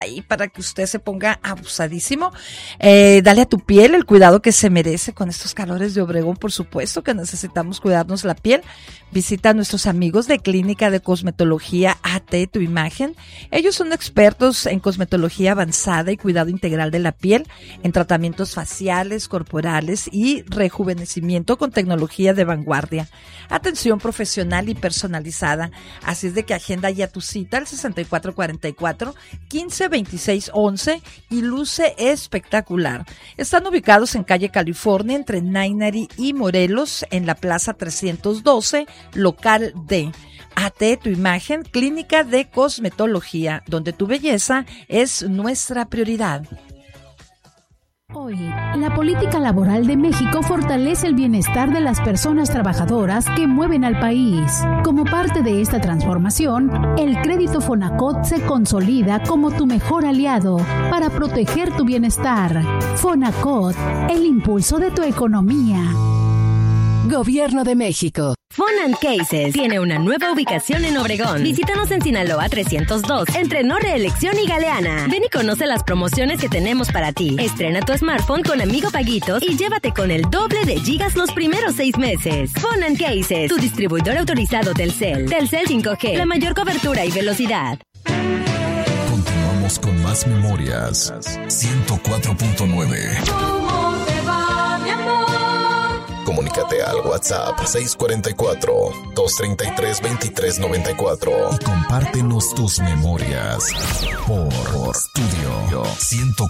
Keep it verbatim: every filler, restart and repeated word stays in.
ahí para que usted se ponga abusadísimo. Eh, dale a tu piel el cuidado que se merece con estos calores de Obregón, por supuesto que necesitamos cuidarnos la piel. Visita a nuestros amigos de Clínica de Cosmetología A T Tu Imagen. Ellos son expertos en cosmetología avanzada y cuidado integral de la piel, en tratamientos faciales, corporales y rejuvenecimiento con tecnología de vanguardia. Atención profesional y personalizada. Así es de que agenda ya tu cita al sesenta y cuatro cuarenta y cuatro, quince veintiséis once y luce espectacular. Están ubicados en calle California entre Nainari y Morelos en la plaza trescientos doce, local D. A T Tu Imagen, Clínica de Cosmetología, donde tu belleza es nuestra prioridad. Hoy, la política laboral de México fortalece el bienestar de las personas trabajadoras que mueven al país. Como parte de esta transformación, el crédito Fonacot se consolida como tu mejor aliado para proteger tu bienestar. Fonacot, el impulso de tu economía. Gobierno de México. Phone and Cases tiene una nueva ubicación en Obregón. Visítanos en Sinaloa trescientos dos, entre No Reelección y Galeana. Ven y conoce las promociones que tenemos para ti. Estrena tu smartphone con Amigo Paguitos y llévate con el doble de gigas los primeros seis meses. Phone and Cases, tu distribuidor autorizado Telcel. Telcel cinco G, la mayor cobertura y velocidad. Continuamos con más memorias. ciento cuatro punto nueve. Comunícate al WhatsApp seis cuatro cuatro, dos tres tres, dos tres nueve cuatro y compártenos tus memorias por, por Studio ciento